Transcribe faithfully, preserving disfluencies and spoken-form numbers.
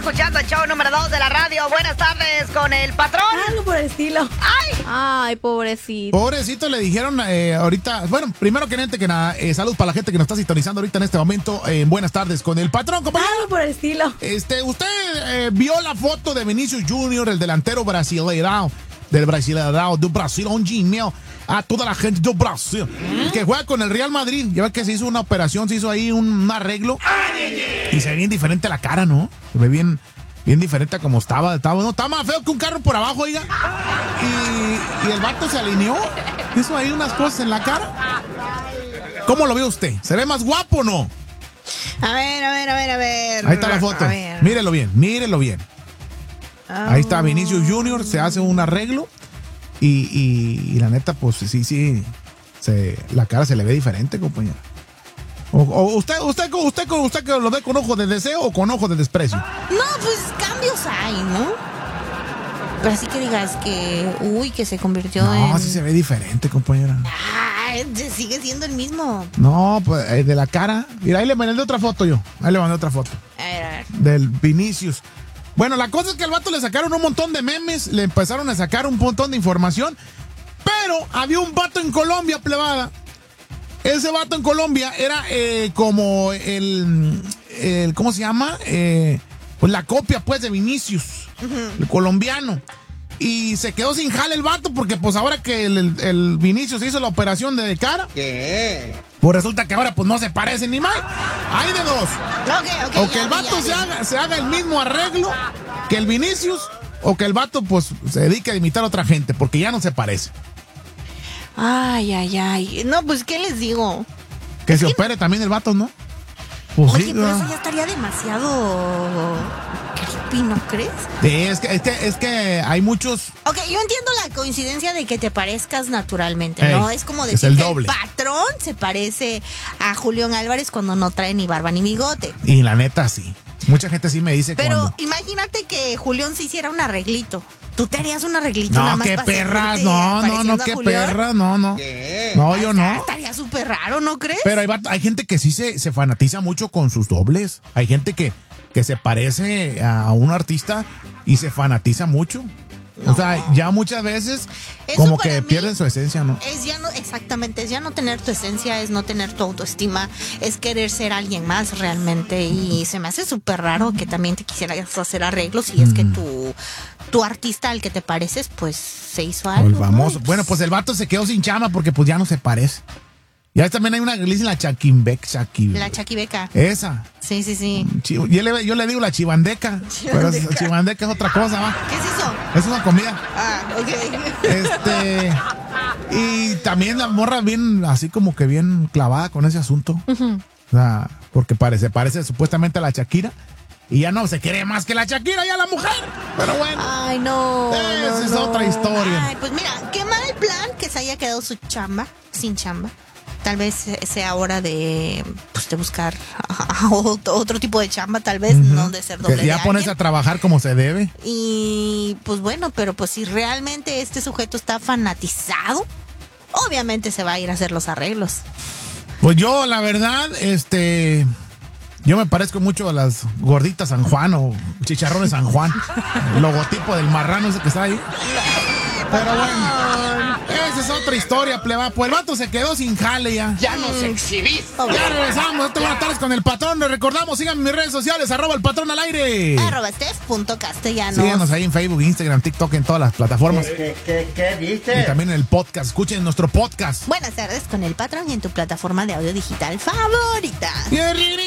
escuchando el show número dos de la radio. Buenas tardes con el patrón. Algo por el estilo. ¡Ay! Ay, pobrecito. Pobrecito, le dijeron eh, ahorita, bueno, primero que nada, que nada eh, salud para la gente que nos está sintonizando ahorita en este momento. Eh, buenas tardes con el patrón, compañero. Algo por el estilo. Este, usted eh, vio la foto de Vinicius Junior, el delantero brasileirao, del Brasileirao, de Brasil, un Gmail a toda la gente de Brasil, ¿Mm? que juega con el Real Madrid. Ya ve que se hizo una operación, se hizo ahí un, un arreglo y se ve bien diferente la cara, ¿no? Se ve bien, bien diferente a como estaba. Estaba, no, estaba más feo que un carro por abajo, oiga. Y, y el vato se alineó, hizo ahí unas cosas en la cara. ¿Cómo lo vio usted? ¿Se ve más guapo o no? A ver, a ver, a ver, a ver. Ahí está la foto. Mírelo bien, mírelo bien. Oh. Ahí está Vinicius Junior, se hace un arreglo y, y, y la neta, pues sí, sí, se, la cara se le ve diferente, compañera. O, o usted, usted, usted, usted, usted que lo ve con ojo de deseo o con ojo de desprecio. No, pues cambios hay, ¿no? Pero así que digas que, uy, que se convirtió no, en... No, sí se ve diferente, compañera. Ah, sigue siendo el mismo. No, pues eh, de la cara. Mira, ahí le mandé otra foto yo. Ahí le mandé otra foto. A ver, a ver. Del Vinicius. Bueno, la cosa es que al vato le sacaron un montón de memes, le empezaron a sacar un montón de información, pero había un vato en Colombia, plebada. Ese vato en Colombia era eh, como el, el, ¿cómo se llama? Eh, pues la copia, pues, de Vinicius, uh-huh. el colombiano. Y se quedó sin jale el vato porque, pues, ahora que el, el, el Vinicius hizo la operación de cara, ¿qué? Pues resulta que ahora, pues, no se parecen ni más. Hay de dos. Okay, okay, o que ya, el vato ya, se, ya. Haga, se haga el mismo arreglo que el Vinicius, o que el vato, pues, se dedique a imitar a otra gente, porque ya no se parece. Ay, ay, ay. No, pues, ¿qué les digo? Que se opere también el vato, ¿no? Pues oye, sí, pero ¿no? eso ya estaría demasiado creepy, ¿no crees? Sí, es que, es que, es que hay muchos... Ok, yo entiendo la coincidencia de que te parezcas naturalmente, ¿no? Ey, es como es decir el que doble. el patrón se parece a Julián Álvarez cuando no trae ni barba ni bigote. Y la neta, sí. Mucha gente sí me dice Pero cuando... imagínate que Julián se hiciera un arreglito. ¿Tú te harías un arreglito No, nada más qué para perras, seguirte no, no, no, pareciendo a qué Julián? perras, no, no. ¿Qué? No, yo O sea, no. estaría súper raro, ¿no crees? Pero hay, hay gente que sí se, se fanatiza mucho con sus dobles. Hay gente que, que se parece a un artista y se fanatiza mucho. No. O sea, ya muchas veces Eso como para que mí pierden su esencia, ¿no? Es ya no, exactamente, es ya no tener tu esencia, es no tener tu autoestima, es querer ser alguien más realmente. Y se me hace súper raro que también te quisieras hacer arreglos y es que tu, tu artista al que te pareces, pues se hizo algo. El famoso. ¿no? Bueno, pues el vato se quedó sin chama porque pues ya no se parece. Ya también hay una que le dicen la Chaquimbec, Chaquimbec. La Chaquibeca. Esa. Sí, sí, sí. Yo le, yo le digo la chivandeca. Pero la chivandeca es otra cosa, ¿va? ¿Qué es eso? Es una comida. Ah, ok. Este. Y también la morra bien, así como que bien clavada con ese asunto. Uh-huh. O sea, porque parece, parece supuestamente a la Shakira. Y ya no se quiere más que la Shakira, ya la mujer. Pero bueno. Ay, no. Esa no, es no. otra historia. Ay, pues mira, qué mal plan que se haya quedado su chamba, sin chamba. Tal vez sea hora de, pues, de buscar otro, otro tipo de chamba, tal vez, uh-huh. no de ser doble. Que ya de pones alguien. a trabajar como se debe. Y pues bueno, pero pues si realmente este sujeto está fanatizado, obviamente se va a ir a hacer los arreglos. Pues yo, la verdad, este... Yo me parezco mucho a las gorditas San Juan o chicharrones San Juan. El logotipo del marrano ese que está ahí. Pero bueno, esa es otra historia, pleba. Pues el vato se quedó sin jale ya. Ya nos exhibiste. Ya regresamos. Esta buenas tardes con el patrón. Les recordamos, síganme en mis redes sociales, arroba el patrón al aire. Arroba Steph punto castellanos. Síganos ahí en Facebook, Instagram, TikTok, en todas las plataformas. ¿Qué, qué, qué, qué dices? Y también en el podcast. Escuchen nuestro podcast. Buenas tardes con el patrón en tu plataforma de audio digital favorita.